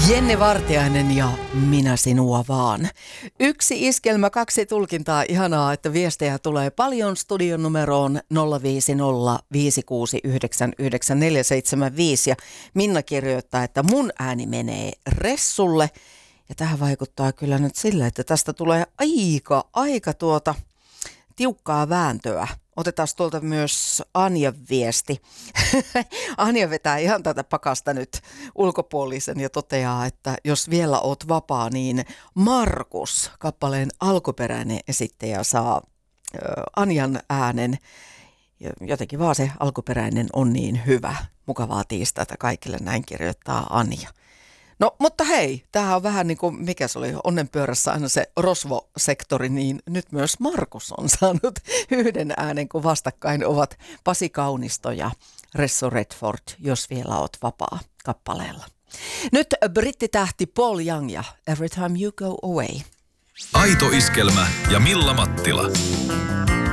Jenne Vartiainen ja minä sinua vaan. 1 iskelmä, 2 tulkintaa. Ihanaa, että viestejä tulee paljon studion numeroon 050 569 9475. Ja Minna kirjoittaa, että mun ääni menee ressulle. Ja tähän vaikuttaa kyllä nyt sillä, että tästä tulee aika tiukkaa vääntöä. Otetaan tuolta myös Anjan viesti. Anja vetää ihan tätä pakasta nyt ulkopuolisen ja toteaa, että jos vielä oot vapaa, niin Markus, kappaleen alkuperäinen esittäjä, saa Anjan äänen. Jotenkin vaan se alkuperäinen on niin hyvä. Mukavaa tiistaita kaikille, näin kirjoittaa Anja. No, mutta hei, tämähän on vähän niin kuin, mikä se oli, onnenpyörässä aina se rosvosektori, niin nyt myös Markus on saanut yhden äänen, kun vastakkain ovat Pasi Kaunisto ja Resso Redford, jos vielä oot vapaa kappaleella. Nyt brittitähti Paul Young ja Every Time You Go Away. Aito iskelmä ja Milla Mattila.